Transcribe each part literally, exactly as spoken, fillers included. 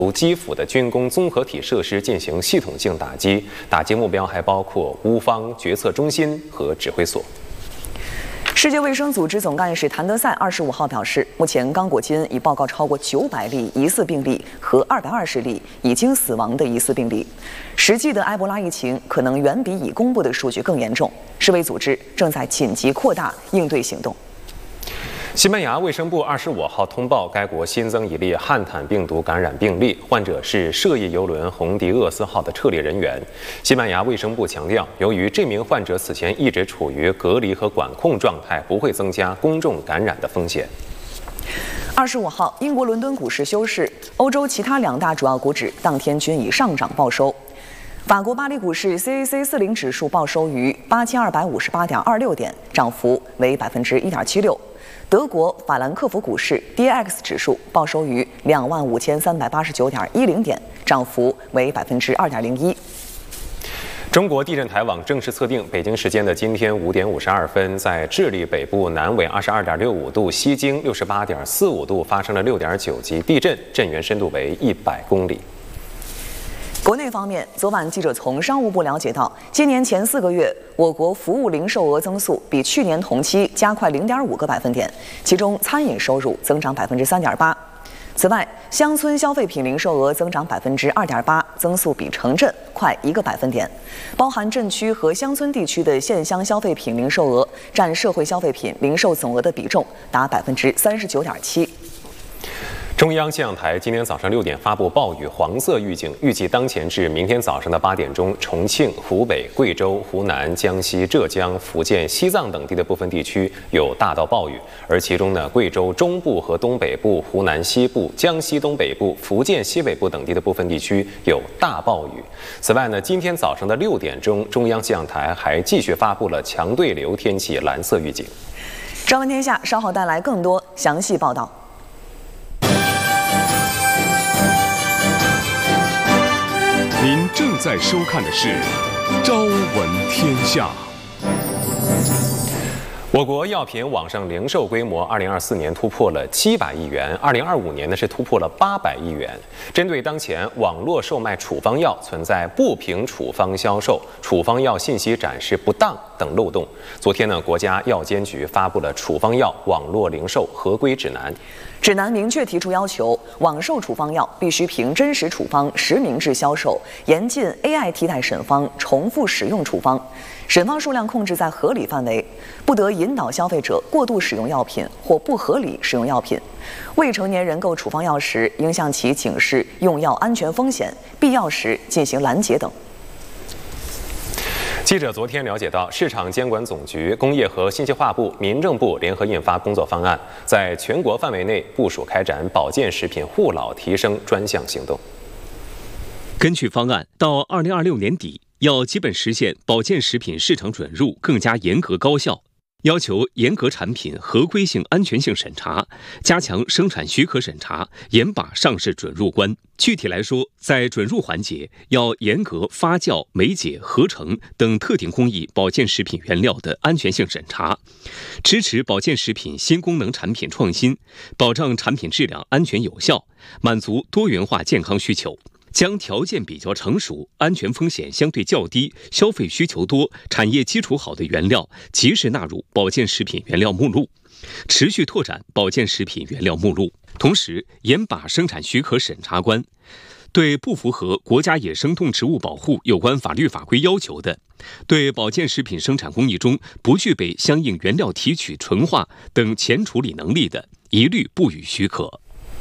基辅的军工综合体设施进行系统性打击，打击目标还包括乌方决策中心和指挥所。 世界卫生组织总干事谭德赛二十五号表示，目前刚果金已报告超过九百例疑似病例和二百二十例已经死亡的疑似病例，实际的埃博拉疫情可能远比已公布的数据更严重。世卫组织正在紧急扩大应对行动。 西班牙卫生部二十五号通报，该国新增一例汉坦病毒感染病例，患者是涉疫邮轮红迪厄斯号的撤离人员。西班牙卫生部强调，由于这名患者此前一直处于隔离和管控状态，不会增加公众感染的风险。 二十五号，英国伦敦股市休市，欧洲其他两大主要股指当天均以上涨报收。法国巴黎股市 C A C 四零指数报收于八千二百五十八点二六点，涨幅为百分之一点七六。德国法兰克福股市 D A X 指数报收于两万五千三百八十九点一零点，涨幅为百分之二点零一。 中国地震台网正式测定，北京时间的今天五点五十二分，在智利北部南纬二十二点六五度、西经六十八点四五度发生了六点九级地震，震源深度为一百公里。 国内方面，昨晚记者从商务部了解到，今年前四个月，我国服务零售额增速比去年同期加快零点五个百分点，其中餐饮收入增长百分之三点八。此外，乡村消费品零售额增长百分之二点八，增速比城镇快一个百分点。包含镇区和乡村地区的县乡消费品零售额占社会消费品零售总额的比重达百分之三十九点七。 中央气象台今天早上六点发布暴雨黄色预警，预计当前至明天早上的八点钟，重庆、湖北、贵州、湖南、江西、浙江、福建、西藏等地的部分地区有大到暴雨，而其中呢，贵州中部和东北部、湖南西部、江西东北部、福建西北部等地的部分地区有大暴雨。此外呢，今天早上的六点钟，中央气象台还继续发布了强对流天气蓝色预警。 朝闻天下稍后带来更多详细报道。 您正在收看的是《朝闻天下》。 我国药品网上零售规模，二零二四年突破了七百亿元，二零二五年呢是突破了八百亿元。针对当前网络售卖处方药存在不凭处方销售、处方药信息展示不当等漏洞，昨天呢，国家药监局发布了处方药网络零售合规指南。 指南明确提出要求，网售处方药必须凭真实处方实名制销售，严禁 A I 替代审方、重复使用处方，审方数量控制在合理范围，不得引导消费者过度使用药品或不合理使用药品。未成年人购处方药时，应向其警示用药安全风险，必要时进行拦截等。 记者昨天了解到，市场监管总局、工业和信息化部、民政部联合印发工作方案，在全国范围内部署开展保健食品护老提升专项行动。 根据方案，到二零二六年底，要基本实现保健食品市场准入更加严格高效。要求严格产品合规性、安全性审查，加强生产许可审查，严把上市准入关。具体来说，在准入环节要严格发酵、酶解、合成等特定工艺保健食品原料的安全性审查，支持保健食品新功能产品创新，保障产品质量安全有效，满足多元化健康需求。将条件比较成熟、安全风险相对较低、消费需求多、产业基础好的原料及时纳入保健食品原料目录，持续拓展保健食品原料目录，同时严把生产许可审查关。对不符合国家野生动植物保护有关法律法规要求的，对保健食品生产工艺中不具备相应原料提取、纯化等前处理能力的，一律不予许可。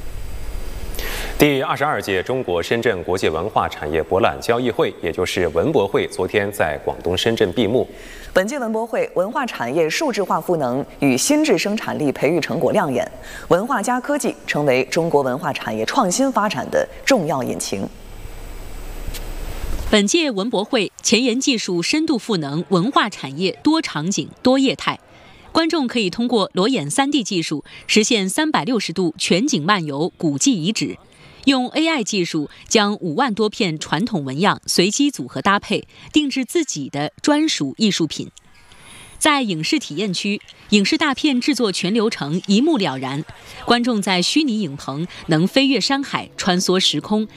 第二十二届中国深圳国际文化产业博览交易会，也就是文博会，昨天在广东深圳闭幕。 本届文博会，文化产业数字化赋能与新质生产力培育成果亮眼，文化加科技成为中国文化产业创新发展的重要引擎。 本届文博会前沿技术深度赋能文化产业多场景多业态。观众可以通过裸眼 三 D 技术实现三百六十度全景漫游古迹遗址，用 A I 技术将五万多片传统纹样随机组合搭配，定制自己的专属艺术品。在影视体验区，影视大片制作全流程一目了然，观众在虚拟影棚能飞越山海、穿梭时空，